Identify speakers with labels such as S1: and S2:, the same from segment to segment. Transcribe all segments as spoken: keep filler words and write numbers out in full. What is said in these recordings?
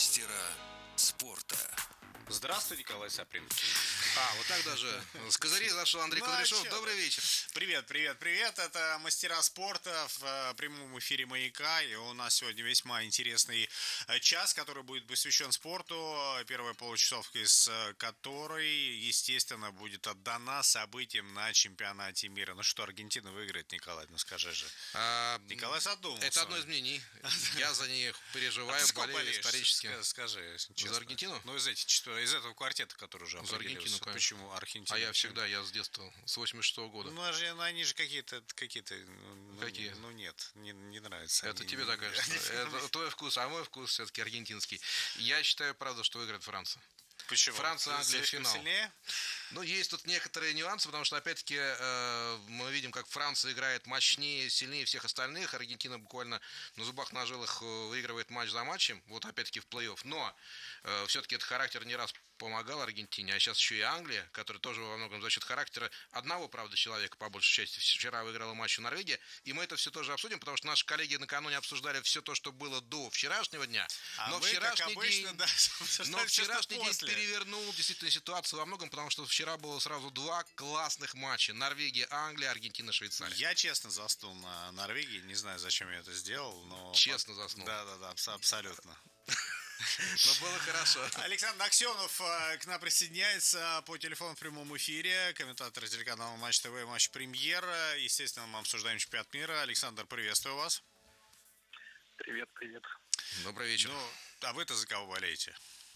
S1: Мастера спорта.
S2: Здравствуй, Николай Саприн.
S3: А, вот так даже. С козырей зашел Андрей
S2: Ну,
S3: Кудряшов.
S2: а
S3: Добрый вечер.
S2: Привет, привет, привет. Это «Мастера спорта» в э, прямом эфире «Маяка». И у нас сегодня весьма интересный э, час, который будет посвящен спорту. Первая получасовка из э, которой, естественно, будет отдана событиям на чемпионате мира. Ну что, Аргентина выиграет, Николай? Ну скажи же.
S3: А,
S2: Николай задумался.
S3: Это одно из мнений. Я за них переживаю,
S2: А ты с кого
S3: болею
S2: болеешь?
S3: исторически.
S2: Ска- Скажи, честно.
S3: За Аргентину?
S2: Ну, из, этих, четвер- из этого квартета, который уже
S3: За Аргентину,
S2: определился.
S3: конечно.
S2: Почему Аргентина?
S3: А я
S2: Почему?
S3: всегда, я с детства, с восемьдесят шестого года.
S2: Ну, а же, ну, они же какие-то, какие-то, ну,
S3: Какие?
S2: Ну, нет, не, не нравится.
S3: Это
S2: они,
S3: тебе так кажется. Это твой вкус, а мой вкус все-таки аргентинский. Я считаю, правда, что выиграет Франция.
S2: Почему?
S3: Франция, Англия,
S2: Слишком
S3: финал.
S2: Сильнее?
S3: Ну, есть тут некоторые нюансы, потому что, опять-таки, э, мы видим, как Франция играет мощнее, сильнее всех остальных. Аргентина буквально на зубах, на жилах выигрывает матч за матчем, вот опять-таки в плей-офф. Но э, все-таки этот характер не раз помогал Аргентине, а сейчас еще и Англия, которая тоже во многом за счет характера одного, правда, человека, по большей части, вчера выиграла матч у Норвегии, и мы это все тоже обсудим, потому что наши коллеги накануне обсуждали все то, что было до вчерашнего дня,
S2: А
S3: но
S2: вы,
S3: вчерашний
S2: как обычно,
S3: день,
S2: да,
S3: но вчерашний день
S2: после.
S3: перевернул действительно ситуацию во многом, потому что вчера было сразу два классных матча: Норвегия, Англия, Аргентина, Швейцария.
S2: Я честно заснул на Норвегии, не знаю, зачем я это сделал, но...
S3: Честно заснул.
S2: Да-да-да, абс- абсолютно.
S3: Но было хорошо.
S2: Александр Аксенов э, к нам присоединяется по телефону в прямом эфире, комментатор телеканала Матч ТВ, Матч Премьер. Естественно, мы обсуждаем чемпионат мира. Александр, приветствую вас.
S4: Привет, привет.
S3: Добрый вечер.
S2: Ну, а вы-то за кого болеете?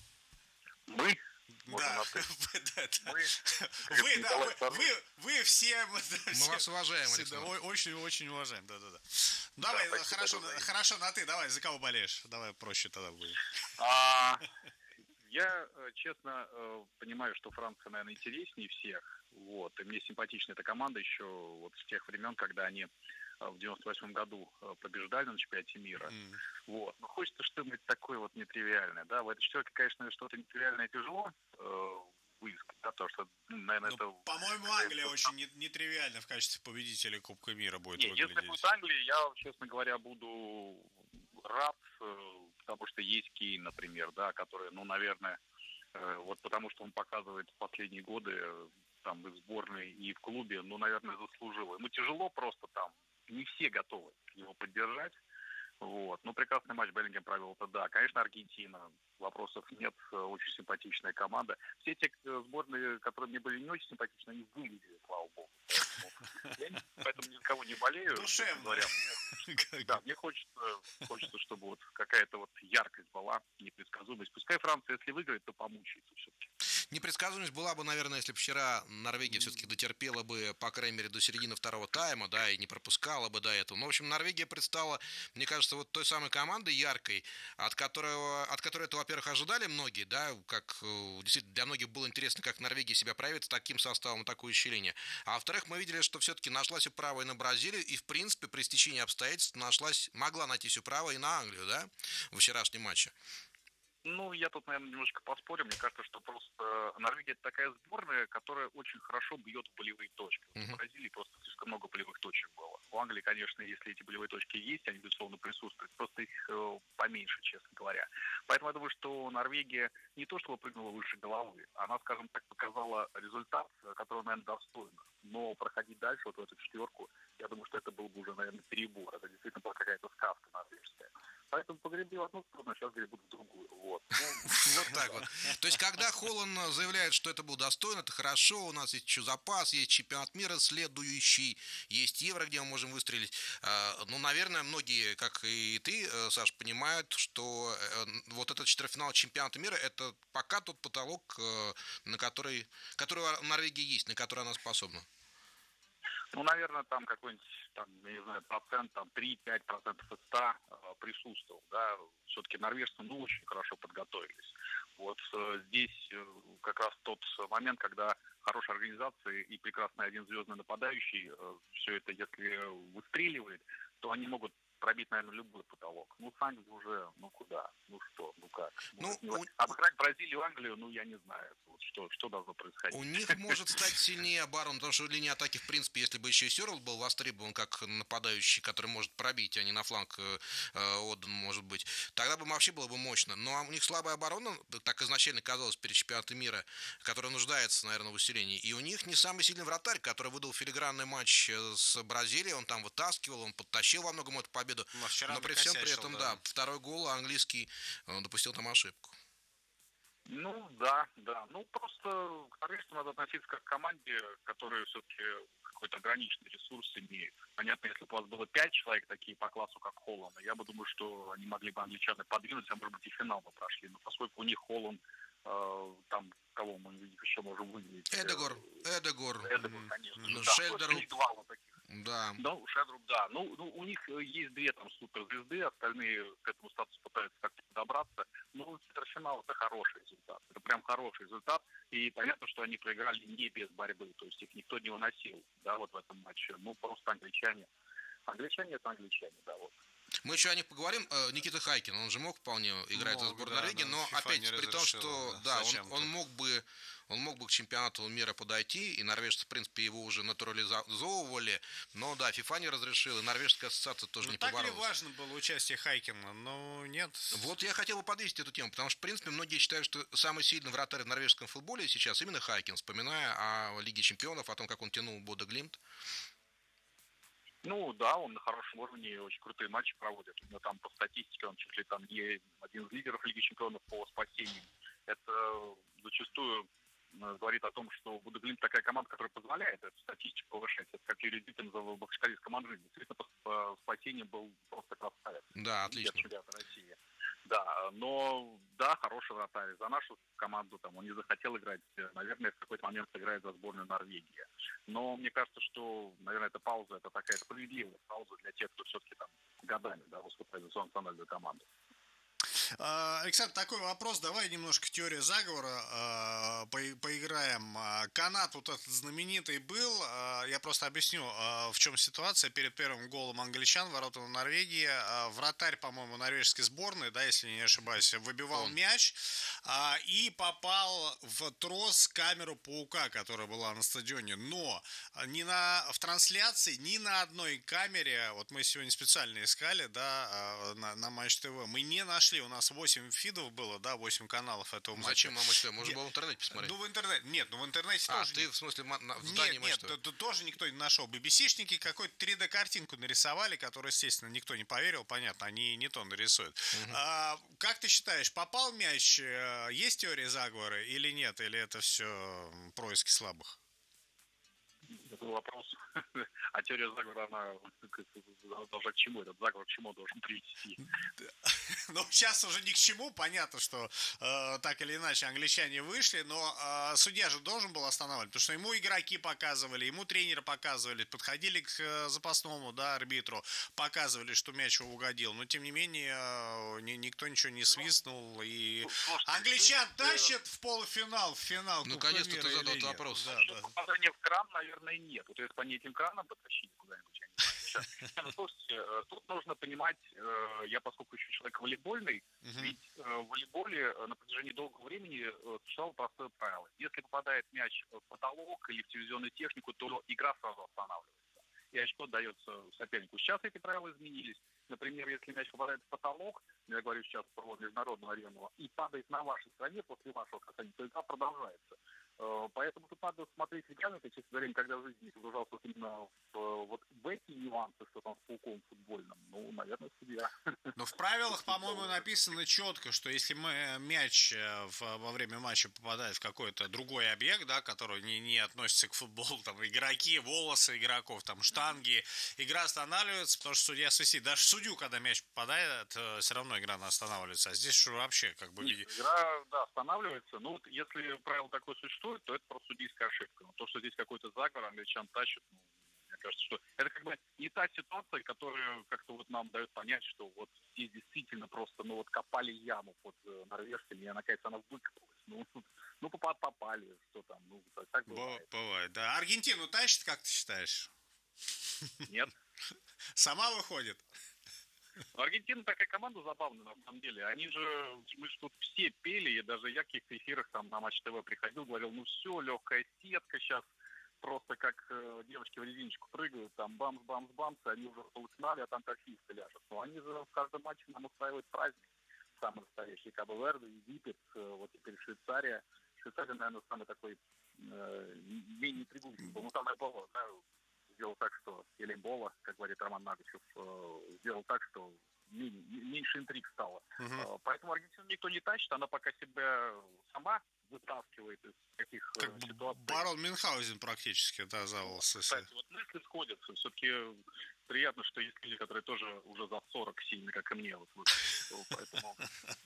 S4: Мы?
S2: Да,
S4: Вот
S2: вы, да, да.
S4: Мы?
S2: Вы, да, вы, вы, вы все, мы, да,
S3: Мы
S2: все-
S3: вас уважаем,
S2: все, да,
S3: Александр.
S2: очень-очень уважаем, да-да-да. Давай,
S4: спасибо,
S2: хорошо,
S4: давай.
S2: хорошо, на ты, давай, за кого болеешь? Давай проще тогда будет.
S4: А, я, э, честно, э, понимаю, что Франция, наверное, интереснее всех. Вот. И мне симпатична эта команда еще вот с тех времен, когда они э, в девяносто восьмом году э, побеждали на чемпионате мира.
S2: М.
S4: Вот. Но хочется что-нибудь такое вот нетривиальное. Да? В этой четверке, конечно, что-то нетривиальное тяжело э, выискать, да, потому что, ну, наверное,
S2: Ну,
S4: это...
S2: по-моему, Англия очень не- нетривиально в качестве победителя Кубка мира будет
S4: Не, если
S2: выглядеть.
S4: будет Англия, я, честно говоря, буду рад, э, потому что есть Кейн, например, да, который, ну, наверное, э, вот потому что он показывает в последние годы э, там и в сборной, и в клубе, ну, наверное, заслужил. Ему тяжело просто там, не все готовы его поддержать. Вот. Ну, прекрасный матч Беллингем провел, это да. Конечно, Аргентина, вопросов нет, э, очень симпатичная команда. Все те э, сборные, которые мне были не очень симпатичны, они выглядели, слава богу. Поэтому я не- поэтому ни за кого не болею, честно
S2: Душевно.
S4: говоря. Мне- Да, мне хочется, хочется, чтобы вот какая-то вот яркость была, непредсказуемость. Пускай Франция, если выиграет, то помучается все-таки.
S3: Непредсказуемость была бы, наверное, если бы вчера Норвегия все-таки дотерпела бы, по крайней мере, до середины второго тайма, да, и не пропускала бы до этого. Но, в общем, Норвегия предстала, мне кажется, вот той самой командой яркой, от которого, от которой это, во-первых, ожидали многие, да, как э, действительно для многих было интересно, как Норвегия себя проявит с таким составом и такой усиление. А во-вторых, мы видели, что все-таки нашлась управа и на Бразилию, и, в принципе, при стечении обстоятельств нашлась, могла найтись управа и на Англию, да, в вчерашнем матче.
S4: Ну, я тут, наверное, немножко поспорю. Мне кажется, что просто Норвегия — это такая сборная, которая очень хорошо бьет в болевые точки. Вот
S3: Мгм.
S4: в Бразилии просто слишком много болевых точек было. У Англии, конечно, если эти болевые точки есть, они, безусловно, присутствуют. Просто их э, поменьше, честно говоря. Поэтому я думаю, что Норвегия не то чтобы прыгнула выше головы, она, скажем так, показала результат, э, которого, наверное, достойна. Но проходить дальше, вот в эту четверку, я думаю, что это был бы уже, наверное, перебор. Это действительно была какая-то сказка норвежская. Поэтому погребли в одну сторону, а сейчас гребут в другую. Вот.
S3: Вот так вот. То есть, когда Холланд заявляет, что это был достойно, это хорошо, у нас есть еще запас, есть чемпионат мира следующий, есть Евро, где мы можем выстрелить. А, Ну, наверное, многие, как и ты, э, Саш, понимают, что э, вот этот четвертьфинал чемпионата мира — это пока тот потолок, э, на который, который у Норвегии есть, на который она способна.
S4: Ну, наверное, там какой-нибудь, там, я не знаю, процент, там, три-пять процентов из ста э, присутствовал, да. Все-таки норвежцы, ну, очень хорошо подготовились. Вот э, здесь э, как раз тот момент, когда хорошая организация и прекрасный один звездный нападающий, э, все это, если выстреливает, то они могут пробить, наверное, любой потолок. Ну, с Англией уже, ну, куда? Ну, что? Ну, как?
S3: Ну,
S4: Ну,
S3: у,
S4: обыграть Бразилию, Англию, ну, я не знаю, вот что, что должно происходить.
S3: у них может стать сильнее оборона, потому что линия атаки, в принципе, если бы еще и Сёрл был востребован как нападающий, который может пробить, а не на фланг э, отдан, может быть, тогда бы вообще было бы мощно. Но у них слабая оборона, так изначально казалось перед чемпионатом мира, которая нуждается, наверное, в усилении. И у них не самый сильный вратарь, который выдал филигранный матч с Бразилией, он там вытаскивал, он подтащил во многом эту победу.
S2: Но, вчера
S3: Но при всем при этом,
S2: да.
S3: да, второй гол английский он допустил там ошибку.
S4: Ну, да, да. Ну, просто к норвежцам надо относиться как к команде, которая все-таки какой-то ограниченный ресурс имеет. Понятно, если бы у вас было пять человек такие по классу, как Холланд, я бы думаю, что они могли бы англичаны подвинуть, а может быть и финал бы прошли. Но поскольку у них Холланд, э, там, кого мы еще можем выделить?
S3: Эдегор, Эдегор.
S4: Эдегор, конечно.
S3: Ну,
S4: Да,
S3: Шельдеру.
S4: два вот таких.
S3: Да.
S4: Ну, Шедруп, да. Ну, ну, у них есть две там суперзвезды, остальные к этому статусу пытаются как-то подобраться. Ну, четвертьфинал — это хороший результат. Это прям хороший результат. И понятно, что они проиграли не без борьбы. То есть их никто не выносил, да, вот в этом матче. Ну, просто англичане. Англичане — это англичане, да, вот.
S3: Мы еще о них поговорим. Никита Хайкин, он же мог вполне играть за сборную
S2: да,
S3: Норвегии,
S2: но
S3: но
S2: FIFA
S3: опять
S2: не
S3: при том,
S2: разрешила,
S3: что
S2: да,
S3: да, он,
S2: зачем-то.
S3: он мог бы он мог бы к чемпионату мира подойти, и норвежцы, в принципе, его уже натурализовывали, но да, FIFA не разрешила, и норвежская ассоциация тоже
S2: ну,
S3: не
S2: так
S3: поборолась.
S2: ли важно было участие Хайкина? Ну, нет.
S3: Вот я хотел бы подвесить эту тему, потому что, в принципе, многие считают, что самый сильный вратарь в норвежском футболе сейчас именно Хайкин, вспоминая о Лиге чемпионов, о том, как он тянул Бодо Глимт.
S4: Ну да, он на хорошем уровне, очень крутые матчи проводит. У него там по статистике он чуть ли там не один из лидеров Лиги чемпионов по спасениям. Это зачастую говорит о том, что Бодо Глимт такая команда, которая позволяет эту статистику повышать. Это как Юрий Зитин за боксерском Манжине. Действительно, по спасениям был просто красавец.
S3: Да, отлично.
S4: Чемпионата России. Да, но да, хороший вратарь. За нашу команду там он не захотел играть. Наверное, в какой-то момент сыграет за сборную Норвегии. Но мне кажется, что, наверное, эта пауза, это такая справедливая пауза для тех, кто все-таки там годами, да, выступает за свою национальную команду.
S2: Александр, такой вопрос. Давай немножко теорию заговора по- поиграем. Канат вот этот знаменитый был. Я просто объясню, в чем ситуация. Перед первым голом англичан, ворота Норвегии, вратарь, по-моему, норвежской сборной, да, если не ошибаюсь, выбивал Он. мяч и попал в трос камеру паука, которая была на стадионе. Но ни на, в трансляции, ни на одной камере, вот мы сегодня специально искали, да, на, на Матч ТВ, мы не нашли. У нас восемь фидов было, да, восемь каналов этого матча.
S3: Зачем Матч ТВ? Можно было в интернете посмотреть.
S2: Ну, в интернете. Нет, ну в интернете
S3: а,
S2: тоже.
S3: ты, в смысле, в
S2: здании Матч ТВ? Нет, нет, тоже никто не нашел. би би си-шники какую-то три дэ-картинку нарисовали, которую, естественно, никто не поверил. Понятно, они не то нарисуют. Угу. А, как ты считаешь, попал мяч? Есть теория заговора или нет? Или это все происки слабых?
S4: Это вопрос. А теория заговора, она должна к чему? Этот заговор к чему должен привести?
S2: Ну, сейчас уже ни к чему. Понятно, что э, так или иначе англичане вышли, но э, судья же должен был останавливать, потому что ему игроки показывали, ему тренеры показывали, подходили к э, запасному, да, арбитру, показывали, что мяч угодил, но тем не менее э, ни, никто ничего не свистнул, и Слушайте, англичан ты... тащат в полуфинал, в финал.
S3: Ну, наконец-то ты задал этот вопрос.
S4: Да, да. Попадание в кран, наверное, нет. Вот если бы они этим краном потащили куда-нибудь, я не знаю. Слушайте, тут нужно понимать, я поскольку еще человек волейбольный, uh-huh. ведь в волейболе на протяжении долгого времени существовало простое правило. Если попадает мяч в потолок или в телевизионную технику, то игра сразу останавливается. И очко дается сопернику. Сейчас эти правила изменились. Например, если мяч попадает в потолок, я говорю сейчас про международную арену, и падает на вашей стороне после вашего касания, то игра продолжается. Поэтому тут надо смотреть регламент, честно говоря, когда в жизни погружался именно в, вот в эти нюансы, что там с пауком футбольным, ну, наверное, судья.
S2: Но в правилах, по-моему, написано четко, что если мы, мяч в, во время матча попадает в какой-то другой объект, да, который не, не относится к футболу, там, игроки, волосы игроков, там, штанги, игра останавливается, потому что судья свистит. Даже судью, когда мяч попадает, все равно игра останавливается. А здесь что вообще, как бы...
S4: Нет, игра, да, останавливается. Ну, вот если правило такое существует, то это просто судейская ошибка. Но то, что здесь какой-то заговор, англичан тащат, ну, мне кажется, что это как бы не та ситуация, которая как-то вот нам дает понять, что вот здесь действительно просто, ну, вот копали яму под норвежцами, и, наконец, она выкопалась. Ну, ну попали, что там, ну, так бывает.
S2: Бывает, да. Аргентину тащит, как ты считаешь?
S4: Нет.
S2: Сама выходит?
S4: Аргентина такая команда забавная, на самом деле. Они же, мы же тут все пели, и даже я в каких-то эфирах там на Матч ТВ приходил, говорил, ну все, легкая сетка сейчас, просто как э, девочки в резиночку прыгают, там бамс-бамс-бамс, и они уже в полуфинале, а там как фишка ляжет. Но они же в каждом матче нам устраивают праздник. Самый настоящий. Кабо-Верде, Египет, э, вот теперь Швейцария. Швейцария, наверное, самый такой э, менее требовательный был. Ну, там Эбола, да, сделал так, что, или Бола, как говорит Роман Нагачев, э, сделал так, что менее, меньше интриг стало. Uh-huh. Э, поэтому Аргентину никто не тащит, она пока себя сама вытаскивает из таких
S2: как
S4: э, ситуаций.
S2: Барон Мюнхгаузен практически, да, заволос.
S4: Кстати, вот мысли сходятся. Все-таки приятно, что есть люди, которые тоже уже за сорок сильно, как и мне. Вот, поэтому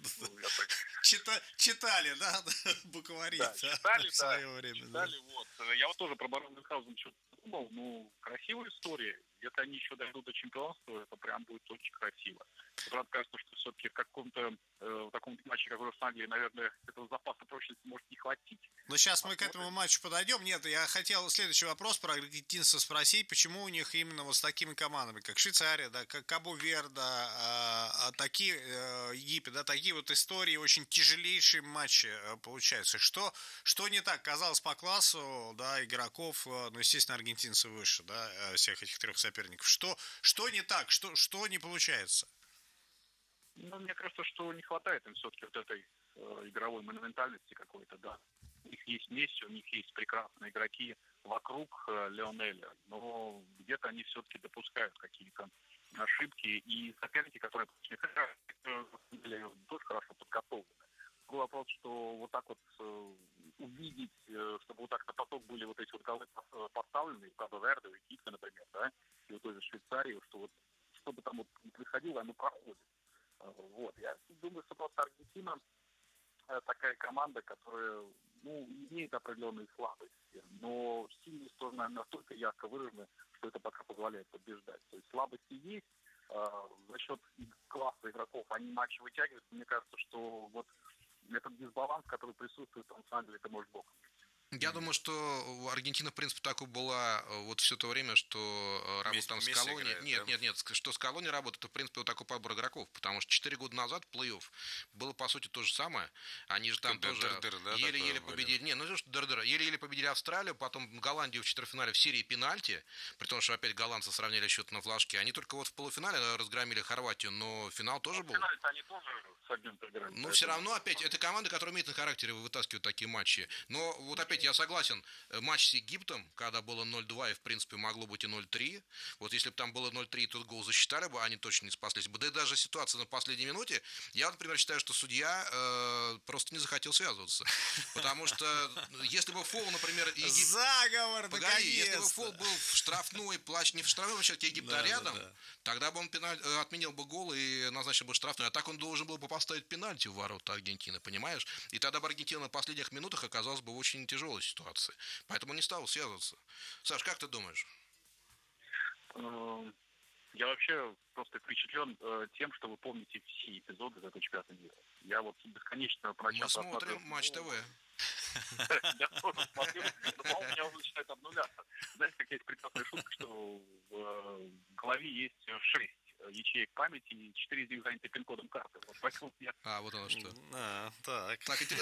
S2: читали, да, букварит,
S4: да, читали,
S2: в свое время.
S4: Читали, вот. Я вот тоже про Барона Мюнхгаузена что-то думал, ну, красивая история. Если они еще дойдут до чемпионства, это прям будет очень красиво. Правда, кажется, что все-таки в каком-то э, в таком матче, как с Англией, наверное, этого запаса прочности может не хватить.
S2: Ну, сейчас мы к этому матчу подойдем. Нет, я хотел следующий вопрос про аргентинцев спросить. Почему у них именно вот с такими командами, как Швейцария, да, как Кабо-Верде, а, а такие, э, Египет, да, такие вот истории, очень тяжелейшие матчи э, получаются. Что, что не так? Казалось, по классу, да, игроков, э, ну, естественно, аргентинцы выше, да, э, всех этих трех соперников. Что, что не так? Что, что не получается?
S4: Ну, мне кажется, что не хватает им все-таки вот этой э, игровой монументальности какой-то, да. У них есть Месси, у них есть прекрасные игроки вокруг э, Лионеля, но где-то они все-таки допускают какие-то ошибки, и соперники, которые тоже хорошо подготовлены. Другой вопрос, что вот так вот э, увидеть, э, чтобы вот так на поток были вот эти вот голы поставлены, в Кабо-Верде, в Египте, например, да, и вот той же Швейцарии, что вот что бы там вот не происходило, оно проходит. Вот. Я думаю, что просто Аргентина такая команда, которая, ну, имеет определенные слабости, но сильные стороны настолько ярко выражены, что это пока позволяет побеждать. То есть слабости есть, э, за счет класса игроков они матчи вытягивают. Мне кажется, что вот этот дисбаланс, который присутствует в Англии, это может бог.
S3: Я думаю, что Аргентина, в принципе, так и была вот все то время, что работал там Скалони. Играет, нет, да? нет, нет, что Скалони работает, это, в принципе, вот такой подбор игроков. Потому что четыре года назад в плей-офф было, по сути, то же самое. Они же там как тоже дыр-дыр, да, еле-еле победили. Не, ну что дыр-дыр. Еле-еле победили Австралию, потом Голландию в четвертьфинале в серии пенальти, при том, что опять голландцы сравняли счет на флажке. Они только вот в полуфинале разгромили Хорватию, но финал тоже был.
S4: Они тоже с одним играли.
S3: Ну, все равно, опять, это команда, которая умеет на характере вытаскивать такие матчи. Но вот опять я согласен, матч с Египтом, когда было ноль-два и, в принципе, могло быть и ноль-три, вот если бы там было ноль-три и тот гол засчитали бы, они точно не спаслись бы. Да и даже ситуация на последней минуте, я, например, считаю, что судья э, просто не захотел связываться. Потому что, если бы фол, например... Егип...
S2: Заговор,
S3: Погоди, если бы фол был в штрафной плащ, не в штрафной площадке Египта, да, а рядом, да, да. Тогда бы он пеналь... отменил бы гол и назначил бы штрафной. А так он должен был бы поставить пенальти в ворота Аргентины, понимаешь? И тогда бы Аргентина на последних минутах оказалась бы в очень тяжелой ситуации. Поэтому не стал связываться. Саш, как ты думаешь?
S4: Я вообще просто впечатлен э, тем, что вы помните все эпизоды этого чемпионата мира. Я вот бесконечно прочитал.
S3: Мы смотрим Матч ТВ.
S4: Я тоже смотрю, но у меня уже начинает обнуляться. Знаете, как есть прекрасная шутка, что в голове есть шесть ячеек памяти, и четыре из них заняты пин-кодом карты. Вот поэтому я...
S3: А, вот оно что.
S2: А, так.
S3: Так, интересно.